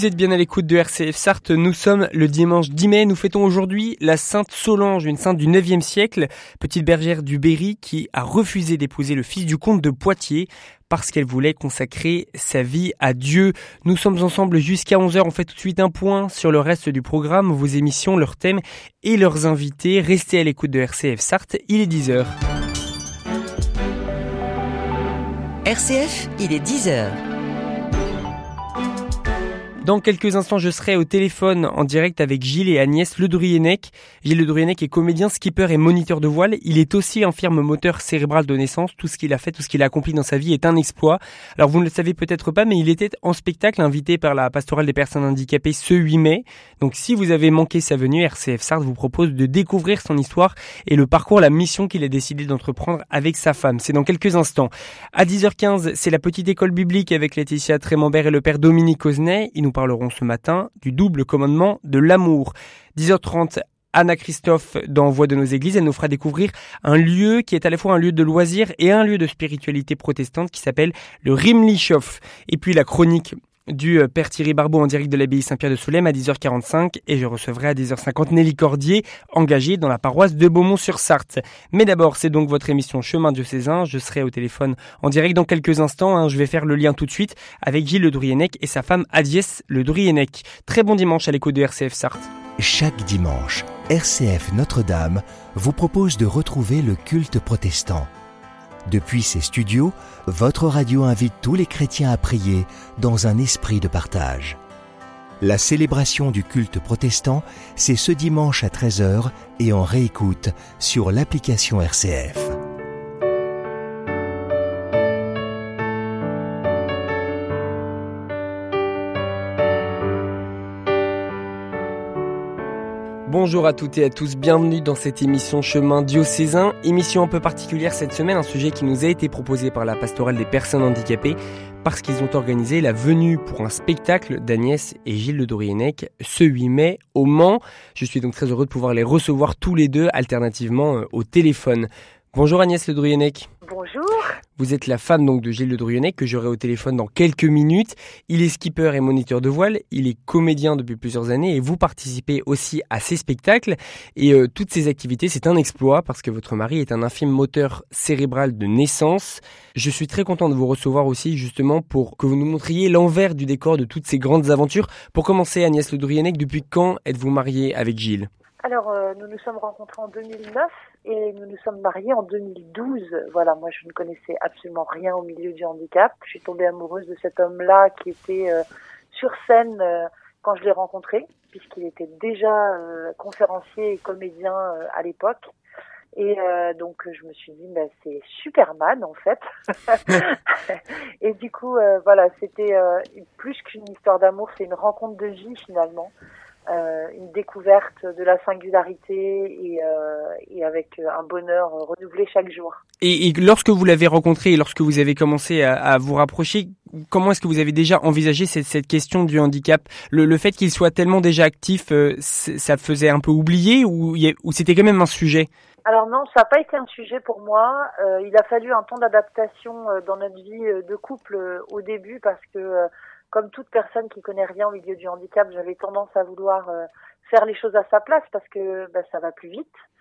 Vous êtes bien à l'écoute de RCF Sarthe, nous sommes le dimanche 10 mai, nous fêtons aujourd'hui la sainte Solange, une sainte du 9e siècle, petite bergère du Berry qui a refusé d'épouser le fils du comte de Poitiers parce qu'elle voulait consacrer sa vie à Dieu. Nous sommes ensemble jusqu'à 11h, on fait tout de suite un point sur le reste du programme, vos émissions, leurs thèmes et leurs invités. Restez à l'écoute de RCF Sarthe, il est 10h. RCF, il est 10h. Dans quelques instants, je serai au téléphone en direct avec Gilles et Agnès Ledruyenec. Gilles Ledruyenec est comédien, skipper et moniteur de voile. Il est aussi infirme moteur cérébral de naissance. Tout ce qu'il a fait, tout ce qu'il a accompli dans sa vie est un exploit. Alors vous ne le savez peut-être pas, mais il était en spectacle invité par la pastorale des personnes handicapées ce 8 mai. Donc si vous avez manqué sa venue, RCF Sarthe vous propose de découvrir son histoire et le parcours, la mission qu'il a décidé d'entreprendre avec sa femme. C'est dans quelques instants. À 10h15, c'est la petite école biblique avec Laetitia Trémembert et le père Dominique Osnay. Nous parlerons ce matin du double commandement de l'amour. 10h30, Anna Christophe dans Voix de nos églises, elle nous fera découvrir un lieu qui est à la fois un lieu de loisirs et un lieu de spiritualité protestante qui s'appelle le Rimlichof. Et puis la chronique du père Thierry Barbeau en direct de l'abbaye Saint-Pierre de Solesmes à 10h45 et je recevrai à 10h50 Nelly Cordier, engagée dans la paroisse de Beaumont-sur-Sarthe. Mais d'abord, c'est donc votre émission Chemin diocésain. Je serai au téléphone en direct dans quelques instants. Je vais faire le lien tout de suite avec Gilles Ledruyenec et sa femme Agnès Ledruyenec. Très bon dimanche à l'écoute de RCF Sarthe. Chaque dimanche, RCF Notre-Dame vous propose de retrouver le culte protestant. Depuis ses studios, votre radio invite tous les chrétiens à prier dans un esprit de partage. La célébration du culte protestant, c'est ce dimanche à 13h et en réécoute sur l'application RCF. Bonjour à toutes et à tous, bienvenue dans cette émission Chemin diocésain, émission un peu particulière cette semaine, un sujet qui nous a été proposé par la pastorale des personnes handicapées parce qu'ils ont organisé la venue pour un spectacle d'Agnès et Gilles Ledruyenec ce 8 mai au Mans. Je suis donc très heureux de pouvoir les recevoir tous les deux alternativement au téléphone. Bonjour Agnès Ledruyenec. Bonjour. Vous êtes la femme donc de Gilles Ledruyenec que j'aurai au téléphone dans quelques minutes. Il est skipper et moniteur de voile, il est comédien depuis plusieurs années et vous participez aussi à ces spectacles. Et toutes ces activités, c'est un exploit parce que votre mari est un infime moteur cérébral de naissance. Je suis très content de vous recevoir aussi justement pour que vous nous montriez l'envers du décor de toutes ces grandes aventures. Pour commencer, Agnès Ledruyenec, depuis quand êtes-vous mariée avec Gilles ? Alors, nous nous sommes rencontrés en 2009 et nous nous sommes mariés en 2012. Voilà, moi je ne connaissais absolument rien au milieu du handicap. Je suis tombée amoureuse de cet homme-là qui était sur scène quand je l'ai rencontré, puisqu'il était déjà conférencier et comédien à l'époque. Et donc je me suis dit, c'est Superman en fait. Et du coup, voilà, c'était plus qu'une histoire d'amour, c'est une rencontre de vie finalement. Une découverte de la singularité et avec un bonheur renouvelé chaque jour. Et lorsque vous l'avez rencontré et lorsque vous avez commencé à vous rapprocher, comment est-ce que vous avez déjà envisagé cette question du handicap ? Le fait qu'il soit tellement déjà actif, ça faisait un peu oublier ou c'était quand même un sujet ? Alors non, ça n'a pas été un sujet pour moi. Il a fallu un temps d'adaptation dans notre vie de couple au début parce que comme toute personne qui connaît rien au milieu du handicap, j'avais tendance à vouloir faire les choses à sa place parce que ça va plus vite.